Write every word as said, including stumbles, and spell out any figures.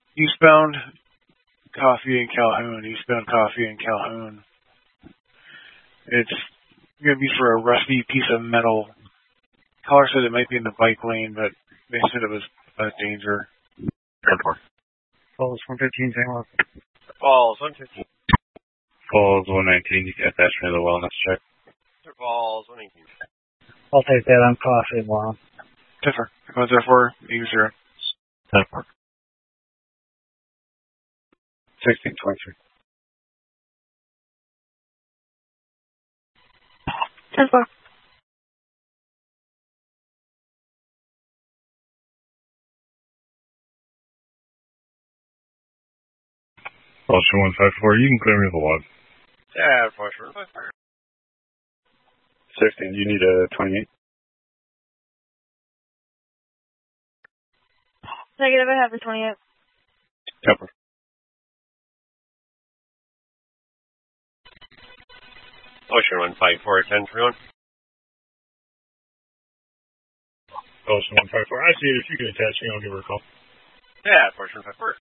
Eastbound Coffee in Calhoun. Eastbound Coffee in Calhoun. It's going to be for a rusty piece of metal. Caller said it might be in the bike lane, but they said it was a danger. Falls one fifteen, Saint Louis. Falls one fifteen. Falls one nineteen, you can attach me to the wellness check. Falls one eighteen. I'll take that on Coffee Wow. ten four. one zero four, eight zero. ten four. sixteen twenty-three. ten four. Vulture one five four, you can clear me the log. Yeah, Vulture one five four. sixteen, you need a twenty-eight? Negative, I have the twenty-eight. Temper. Vulture one five four, ten three one. Vulture one five four, I see it. If you can attach me, I'll give her a call. Yeah, Vulture one five four.